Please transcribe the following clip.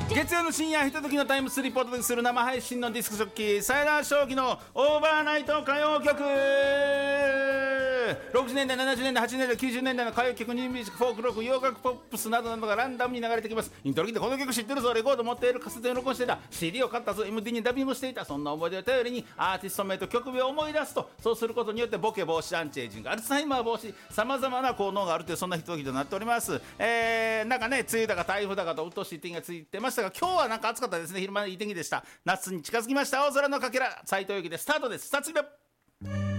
月曜の深夜ひとときのタイムスリップをお届けする生配信のディスクジョッキーサイラー正気のオーバーナイト歌謡曲。60年代70年代80年代90年代の歌謡曲、ニューミュージック、フォークロック、洋楽ポップスなどなどがランダムに流れてきます。イントロ聞いてこの曲知ってるぞ、レコード持っている、カセットに録音していた、 CD を買ったぞ、 MD にダビングしていた、そんな思い出を頼りにアーティスト名と曲名を思い出すと、そうすることによってボケ防止、アンチエイジング、アルツハイマー防止、さまざまな効能があるという、そんなひとときとなっております。なんかね、梅雨だか台風だかと鬱陶しい天気がついてましたが、今日はなんか暑かったですね。昼間いい天気でした。夏に近づきました。青空のかけら、斉藤由貴でスタートです。さあ次だ。